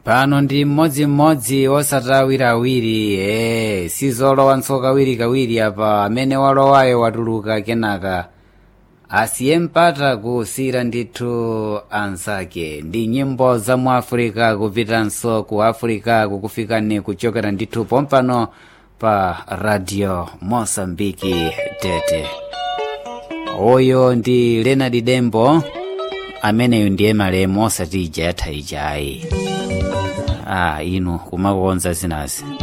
pano ndi mmodzimmodzi osatawiriawiri sizolowa ntsoka kawirikawiri apa amene walowayo watuluka kenaka asiye mpata kusira ndithu anzake ndi nyimbo za mu Africa kupitanso ku Africa kukufikani kuchokera ndithu pompano pa Radio Mosambiki Tete. Oyo ndi Leonard Dembo ameneyo ndiye malemu osati ija yatha ijayi. Inu kumakonza zinazi.